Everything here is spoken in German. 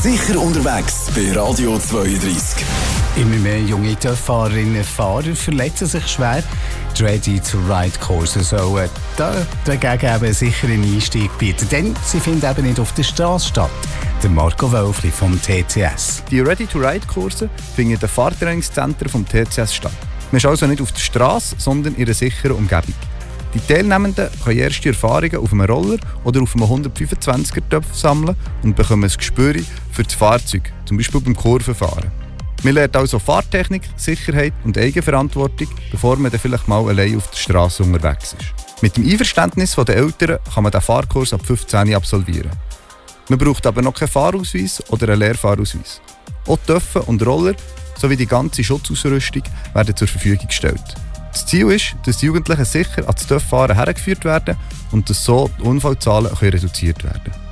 Sicher unterwegs bei Radio 32. Immer mehr junge Fahrerinnen und Fahrer verletzen sich schwer. Die Ready-to-Ride-Kurse sollen dagegen eben sicher einen Einstieg bieten, denn sie finden eben nicht auf der Straße statt. Der Marco Wölfli vom TCS. Die Ready-to-Ride-Kurse finden in den Fahrtrainingszentren vom TCS statt. Man ist also nicht auf der Straße, sondern in einer sicheren Umgebung. Die Teilnehmenden können erste Erfahrungen auf einem Roller oder auf einem 125er-Töpf sammeln und bekommen ein Gespür für das Fahrzeug, zum Beispiel beim Kurvenfahren. Man lernt also Fahrtechnik, Sicherheit und Eigenverantwortung, bevor man dann vielleicht mal allein auf der Straße unterwegs ist. Mit dem Einverständnis der Eltern kann man den Fahrkurs ab 15 absolvieren. Man braucht aber noch keinen Fahrausweis oder einen Lehrfahrausweis. Auch Töpfe und Roller sowie die ganze Schutzausrüstung werden zur Verfügung gestellt. Das Ziel ist, dass die Jugendlichen sicher ans Töpffahren hergeführt werden und dass so die Unfallzahlen reduziert werden können.